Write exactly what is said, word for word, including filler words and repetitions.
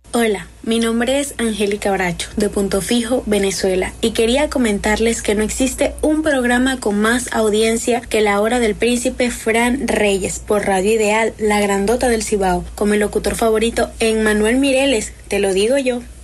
Hola, mi nombre es Angélica Bracho, de Punto Fijo, Venezuela, y quería comentarles que no existe un programa con más audiencia que La Hora del Príncipe Fran Reyes, por Radio Ideal, la grandota del Cibao, con mi locutor favorito, Emmanuel Mireles, te lo digo yo.